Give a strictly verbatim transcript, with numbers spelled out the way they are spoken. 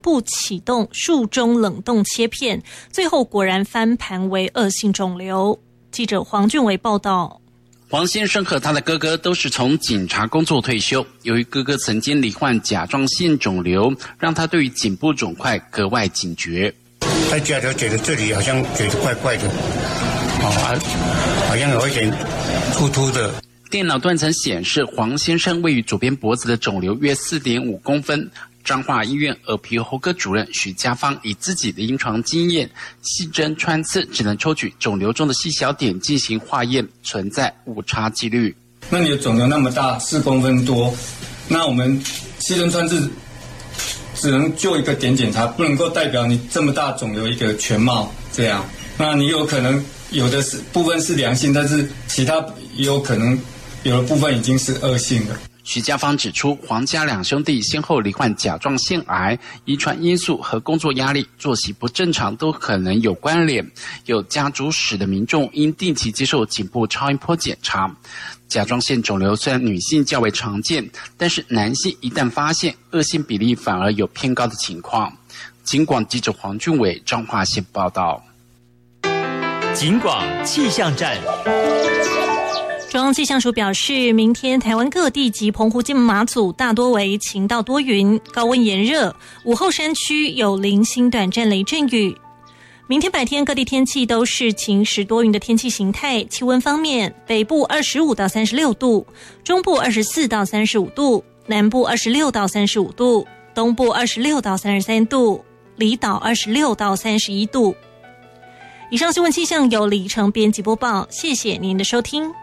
部启动术中冷冻切片，最后果然翻盘为恶性肿瘤。记者黄俊伟报道。 黄先生和他的哥哥都是从警察工作退休，由于哥哥曾经罹患甲状腺肿瘤，让他对于颈部肿块格外警觉。 在家就觉得这里好像觉得怪怪的，哦，好像有一点突突的。 电脑断层显示，黄先生位于左边脖子的肿瘤约 四点五公分。彰化医院耳鼻喉科主任许家芳以自己的临床经验，细针穿刺只能抽取肿瘤中的细小点进行化验，存在误差几率。 那你的肿瘤那么大，四公分多，那我们细针穿刺只能就一个点检查，不能够代表你这么大肿瘤一个全貌这样。那你有可能有的是部分是良性，但是其他也有可能有的部分已经是恶性的。 徐家芳指出，黄家两兄弟先后罹患甲状腺癌，遗传因素和工作压力、作息不正常都可能有关联。有家族史的民众应定期接受颈部超音波检查。甲状腺肿瘤虽然女性较为常见，但是男性一旦发现，恶性比例反而有偏高的情况。警广记者黄俊伟彰化县报道。 警广气象站。 中央气象署表示，明天台湾各地及澎湖金门马祖大多为晴到多云，高温炎热，午后山区有零星短暂雷阵雨。明天白天各地天气都是晴时多云的天气形态，气温方面，北部二十五到三十六度，中部二十四到三十五度，南部二十六到三十五度，东部二十六到三十三度，离岛二十六到三十一度。以上新闻气象由李成编辑播报，谢谢您的收听。